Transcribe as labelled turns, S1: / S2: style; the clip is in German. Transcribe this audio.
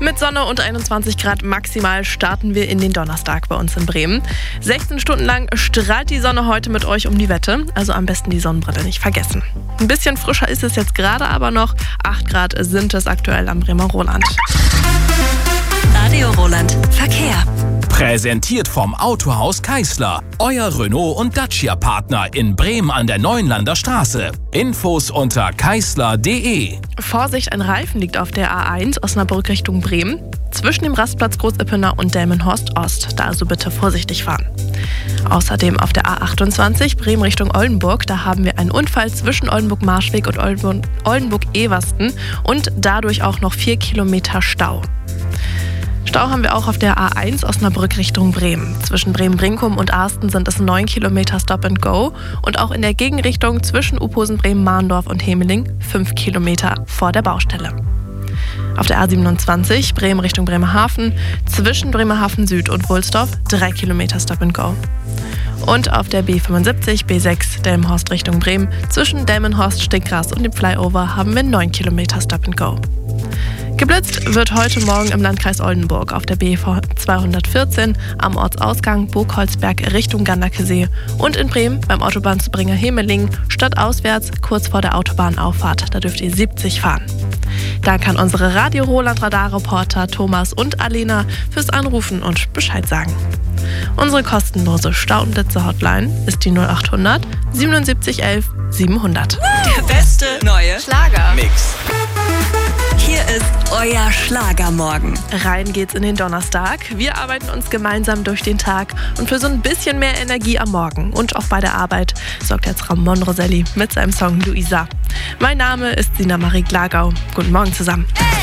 S1: Mit Sonne und 21 Grad maximal starten wir in den Donnerstag bei uns in Bremen. 16 Stunden lang strahlt die Sonne heute mit euch um die Wette, also am besten die Sonnenbrille nicht vergessen. Ein bisschen frischer ist es jetzt gerade aber noch. 8 Grad sind es aktuell am Bremer Roland.
S2: Radio Roland Verkehr.
S3: Präsentiert vom Autohaus Keisler. Euer Renault- und Dacia-Partner in Bremen an der Neuenlander Straße. Infos unter keisler.de.
S1: Vorsicht, ein Reifen liegt auf der A1 Osnabrück Richtung Bremen. Zwischen dem Rastplatz Groß-Ippenau und Delmenhorst Ost. Da also bitte vorsichtig fahren. Außerdem auf der A28 Bremen Richtung Oldenburg. Da haben wir einen Unfall zwischen Oldenburg-Marschweg und Oldenburg-Eversten und dadurch auch noch 4 Kilometer Stau. Stau haben wir auch auf der A1 Osnabrück Richtung Bremen. Zwischen Bremen-Brinkum und Arsten sind es 9 Kilometer Stop and Go und auch in der Gegenrichtung zwischen Uphosen, Bremen-Mahndorf und Hemeling 5 Kilometer vor der Baustelle. Auf der A27 Bremen Richtung Bremerhaven zwischen Bremerhaven Süd und Wulsdorf 3 Kilometer Stop and Go. Und auf der B75 B6 Delmenhorst Richtung Bremen zwischen Delmenhorst, Stickgras und dem Flyover haben wir 9 Kilometer Stop and Go. Geblitzt wird heute Morgen im Landkreis Oldenburg auf der BV 214 am Ortsausgang Burgholzberg Richtung Ganderkesee und in Bremen beim Autobahnzubringer Hemeling stadtauswärts kurz vor der Autobahnauffahrt. Da dürft ihr 70 fahren. Danke an unsere Radio Roland Radarreporter Thomas und Alena fürs Anrufen und Bescheid sagen. Unsere kostenlose Stau- und Blitze-Hotline ist die 0800 77 11 700.
S2: Der beste neue
S4: Schlager-Mix.
S2: Hier ist euer Schlagermorgen.
S1: Rein geht's in den Donnerstag. Wir arbeiten uns gemeinsam durch den Tag und für so ein bisschen mehr Energie am Morgen und auch bei der Arbeit sorgt jetzt Ramon Roselli mit seinem Song Luisa. Mein Name ist Sina Marie Glagau. Guten Morgen zusammen.